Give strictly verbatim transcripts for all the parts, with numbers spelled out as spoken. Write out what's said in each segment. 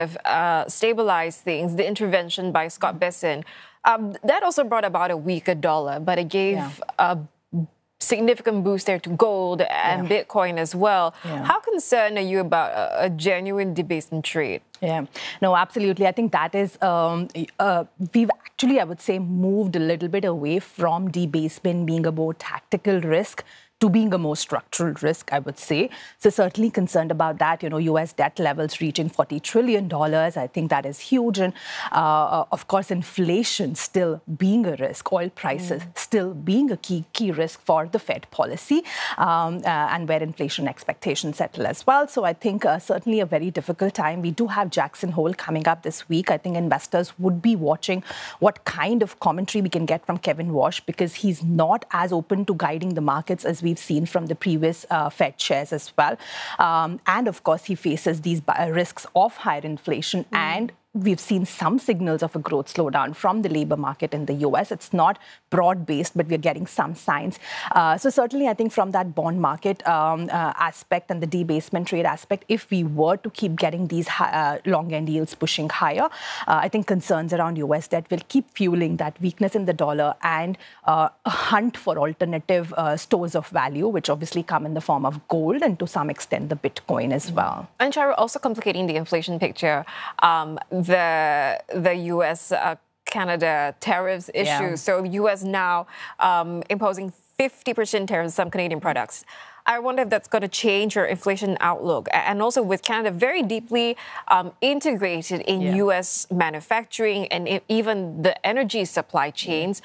uh, stabilize things, the intervention by Scott Bessent, um, that also brought about a weaker dollar, but it gave yeah. a significant boost there to gold and yeah. Bitcoin as well. Yeah. How concerned are you about a, a genuine debasement trade? Yeah, no, absolutely. I think that is, um, uh, we've actually, I would say, moved a little bit away from debasement being a more tactical risk to being a more structural risk, I would say. So certainly concerned about that. You know, U S debt levels reaching forty trillion dollars. I think that is huge. And uh, of course, inflation still being a risk, oil prices mm. still being a key, key risk for the Fed policy um, uh, and where inflation expectations settle as well. So I think uh, certainly a very difficult time. We do have Jackson Hole coming up this week. I think investors would be watching what kind of commentary we can get from Kevin Warsh, because he's not as open to guiding the markets as we we've seen from the previous uh, Fed chairs as well. Um, and of course, he faces these risks of higher inflation mm. and we've seen some signals of a growth slowdown from the labor market in the U S. It's not broad-based, but we're getting some signs. Uh, so certainly, I think from that bond market um, uh, aspect and the debasement trade aspect, if we were to keep getting these uh, long-end yields pushing higher, uh, I think concerns around U S debt will keep fueling that weakness in the dollar and uh, a hunt for alternative uh, stores of value, which obviously come in the form of gold and to some extent the Bitcoin as well. And Charu, also complicating the inflation picture, um, the the U S uh, Canada tariffs issue. Yeah. So the U S now um, imposing fifty percent tariffs on some Canadian products. I wonder if that's going to change your inflation outlook. And also with Canada very deeply um, integrated in yeah. U S manufacturing and even the energy supply chains.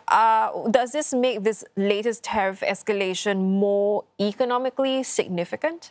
Uh, does this make this latest tariff escalation more economically significant?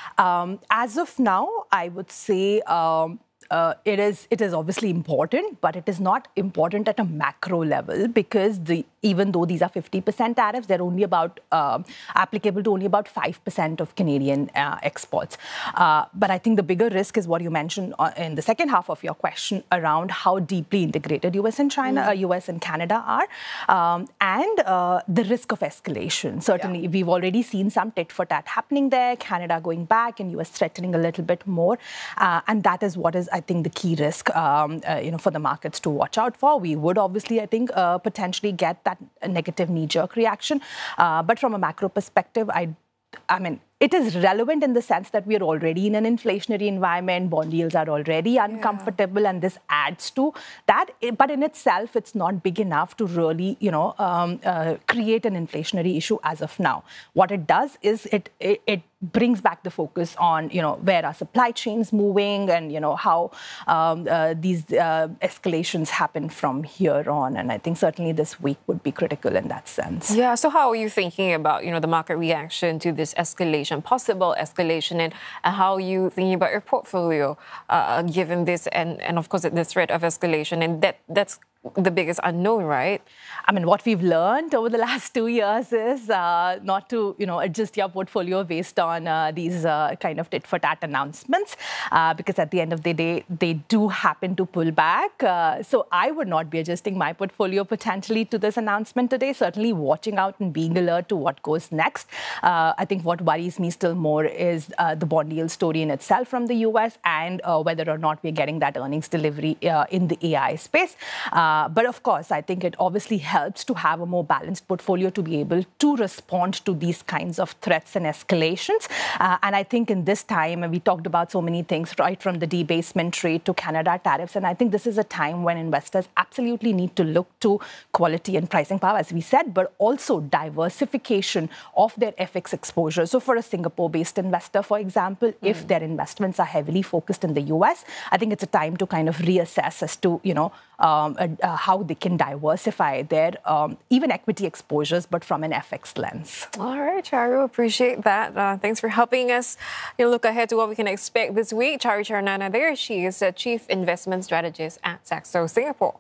Um, as of now, I would say um, Uh, it is it is obviously important, but it is not important at a macro level, because the even though these are fifty percent tariffs, they're only about uh, applicable to only about five percent of Canadian uh, exports. Uh, but I think the bigger risk is what you mentioned in the second half of your question around how deeply integrated U S and China, mm. uh, U S and Canada are, um, and uh, the risk of escalation. Certainly, yeah. we've already seen some tit for tat happening there. Canada going back and U S threatening a little bit more, uh, and that is what is, I think, the key risk, um, uh, you know, for the markets to watch out for. We would obviously, I think, uh, potentially get that negative knee-jerk reaction. Uh, but from a macro perspective, I, I mean, it is relevant in the sense that we are already in an inflationary environment. Bond yields are already uncomfortable, yeah. and this adds to that. But in itself, it's not big enough to really, you know, um, uh, create an inflationary issue as of now. What it does is it, it it brings back the focus on, you know, where are supply chains moving and, you know, how um, uh, these uh, escalations happen from here on. And I think certainly this week would be critical in that sense. Yeah. So how are you thinking about, you know, the market reaction to this escalation, possible escalation, and, and how are you thinking about your portfolio uh, given this and, and of course, the threat of escalation? And that that's the biggest unknown, right? I mean, what we've learned over the last two years is uh, not to, you know, adjust your portfolio based on uh, these uh, kind of tit-for-tat announcements, uh, because at the end of the day, they do happen to pull back. Uh, so I would not be adjusting my portfolio potentially to this announcement today, certainly watching out and being alert to what goes next. Uh, I think what worries me still more is uh, the bond yield story in itself from the U S and uh, whether or not we're getting that earnings delivery uh, in the A I space. Uh, Uh, but of course, I think it obviously helps to have a more balanced portfolio to be able to respond to these kinds of threats and escalations. Uh, and I think in this time, and we talked about so many things, right from the debasement trade to Canada tariffs. And I think this is a time when investors absolutely need to look to quality and pricing power, as we said, but also diversification of their F X exposure. So for a Singapore-based investor, for example, mm. if their investments are heavily focused in the U S, I think it's a time to kind of reassess as to, you know, um, uh, how they can diversify their um, even equity exposures, but from an F X lens. All right, Charu, appreciate that. Uh, thanks for helping us you know, look ahead to what we can expect this week. Charu Charnana there. She is a Chief Investment Strategist at Saxo Singapore.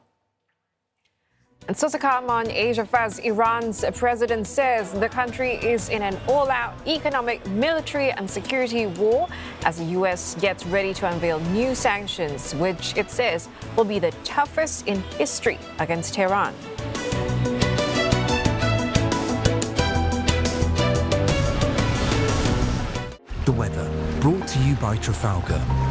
And so to come on Asia Fast, Iran's president says the country is in an all-out economic, military and security war as the U S gets ready to unveil new sanctions, which it says will be the toughest in history against Tehran. The weather, brought to you by Trafalgar.